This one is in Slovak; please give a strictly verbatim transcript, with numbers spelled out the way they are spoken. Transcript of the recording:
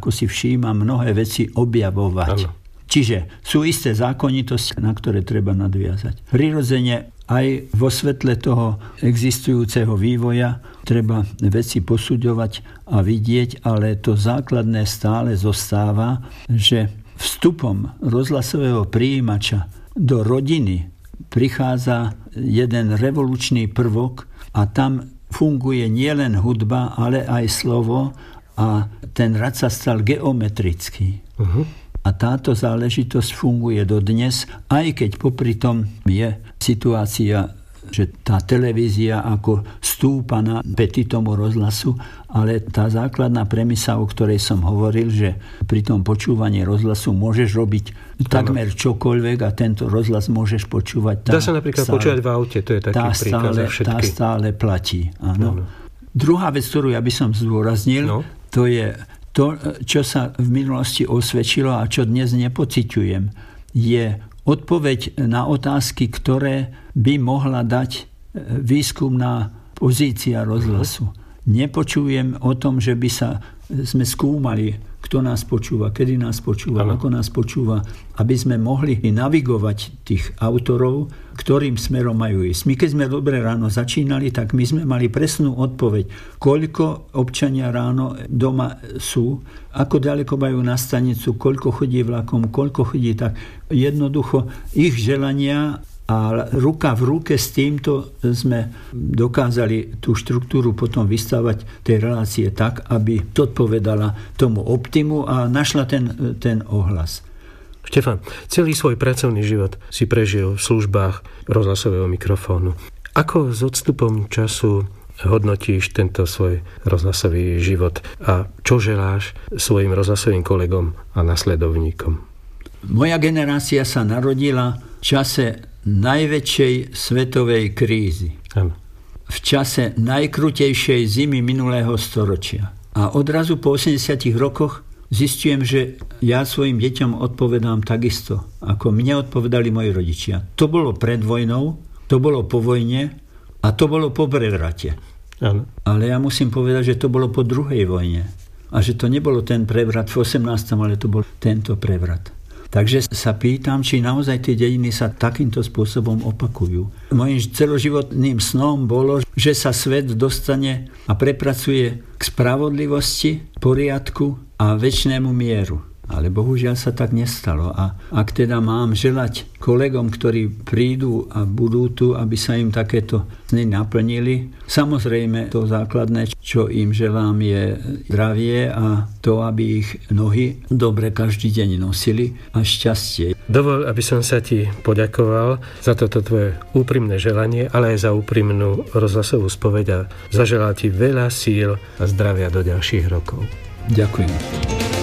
ako si všíma, mnohé veci objavovať. Ano. Čiže sú isté zákonitosti, na ktoré treba nadviazať. Prirodzene aj vo svetle toho existujúceho vývoja treba veci posuďovať a vidieť, ale to základné stále zostáva, že vstupom rozhlasového prijímača do rodiny prichádza jeden revolučný prvok a tam funguje nielen hudba, ale aj slovo a ten rad sa stal geometrický. Uh-huh. A táto záležitosť funguje dodnes, aj keď popri tom je situácia, že tá televízia ako stúpa na päty tomu rozhlasu, ale tá základná premisa, o ktorej som hovoril, že pri tom počúvaní rozhlasu môžeš robiť takmer čokoľvek a tento rozhlas môžeš počúvať. Dá sa napríklad stále, počúvať v aute, to je taký príkaz za všetky. Tá stále platí. Áno. Áno. Druhá vec, ktorú ja by som zdôraznil, no. to je to, čo sa v minulosti osvedčilo a čo dnes nepociťujem, je odpoveď na otázky, ktoré by mohla dať výskumná pozícia rozhlasu. Nepočujem o tom, že by sa sme skúmali, kto nás počúva, kedy nás počúva, ano. ako nás počúva, aby sme mohli navigovať tých autorov, ktorým smerom majú ísť. My keď sme dobre ráno začínali, tak my sme mali presnú odpoveď, koľko občania ráno doma sú, ako ďaleko majú na stanicu, koľko chodí vlakom, koľko chodí tak. Jednoducho ich želania a ruka v ruke s týmto sme dokázali tú štruktúru potom vystavať tej relácie tak, aby odpovedala tomu optimu a našla ten, ten ohlas. Štefan, celý svoj pracovný život si prežil v službách rozhlasového mikrofónu. Ako s odstupom času hodnotíš tento svoj rozhlasový život a čo želáš svojim rozhlasovým kolegom a nasledovníkom? Moja generácia sa narodila v čase najväčšej svetovej krízy. Ano. V čase najkrutejšej zimy minulého storočia. A odrazu po osemdesiatich rokoch zistujem, že ja svojim deťom odpovedám takisto, ako mne odpovedali moji rodičia. To bolo pred vojnou, to bolo po vojne a to bolo po prevrate. Ano. Ale ja musím povedať, že to bolo po druhej vojne. A že to nebolo ten prevrat v osemnástom ale to bol tento prevrat. Takže sa pýtam, či naozaj tie dejiny sa takýmto spôsobom opakujú. Mojím celoživotným snom bolo, že sa svet dostane a prepracuje k spravodlivosti, poriadku a večnému mieru. Ale bohužiaľ sa tak nestalo. A ak teda mám želať kolegom, ktorí prídu a budú tu, aby sa im takéto sny naplnili, samozrejme to základné, čo im želám, je zdravie a to, aby ich nohy dobre každý deň nosili a šťastie. Dovol, aby som sa ti poďakoval za toto tvoje úprimné želanie, ale aj za úprimnú rozhlasovú spoveď a zaželal ti veľa síl a zdravia do ďalších rokov. Ďakujem.